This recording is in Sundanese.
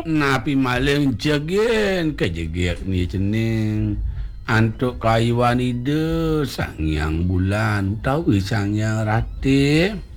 napi malem jegen kejegek ni cening antuk kayuan ide sang yang bulan tahu sang yang rati